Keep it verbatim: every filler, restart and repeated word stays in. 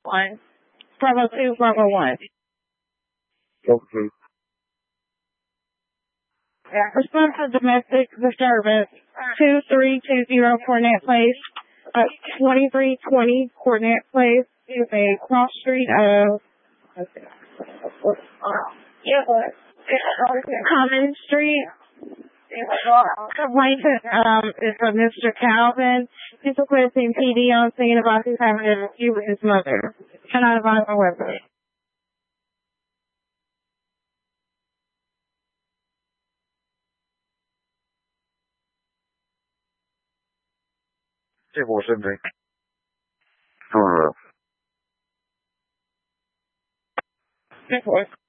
One. Bravo two, Bravo one. Okay. Yeah. Response to domestic disturbance. two three two zero Cornet Place. Uh, twenty-three twenty Cornet Place is a cross street of Common Street. Complaint um, is from Mister Calvin. He's requesting P D on scene about he's having a dispute with his mother. Cannot advise my weapon. 这我是没。 Hello. Good boy.